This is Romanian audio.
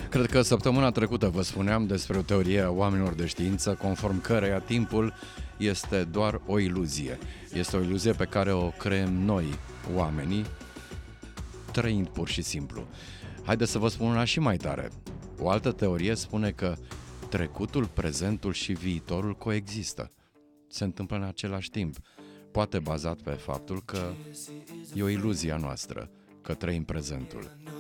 Cred că săptămâna trecută vă spuneam despre o teorie a oamenilor de știință conform căreia timpul este doar o iluzie. Este o iluzie pe care o creăm noi, oamenii, trăind pur și simplu. Haideți să vă spun una și mai tare. O altă teorie spune că trecutul, prezentul și viitorul coexistă. Se întâmplă în același timp, poate bazat pe faptul că e o iluzie a noastră, că trăim prezentul.